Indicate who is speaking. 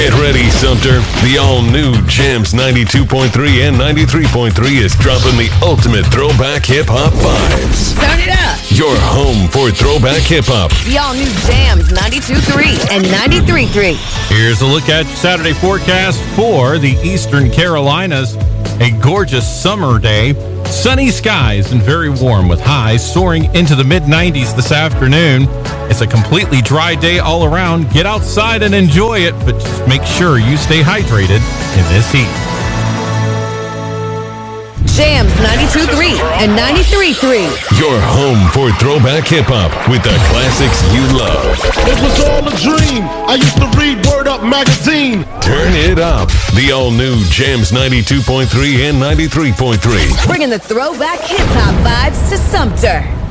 Speaker 1: Get ready, Sumter. The all-new Jams 92.3 and 93.3 is dropping the ultimate throwback hip-hop vibes.
Speaker 2: Turn it up.
Speaker 1: Your home for throwback hip-hop.
Speaker 2: The all-new Jams 92.3 and 93.3.
Speaker 3: Here's a look at Saturday forecast for the Eastern Carolinas. A gorgeous summer day. Sunny skies and very warm with highs soaring into the mid-90s this afternoon. It's a completely dry day all around. Get outside and enjoy it, but just make sure you stay hydrated in this heat.
Speaker 2: Jams 92.3 and 93.3.
Speaker 1: Your home for throwback hip-hop with the classics you love.
Speaker 4: It was all a dream. I used to read Word Up magazine.
Speaker 1: Turn it up. The all-new Jams 92.3 and 93.3.
Speaker 2: Bringing the throwback hip-hop vibes to Sumter.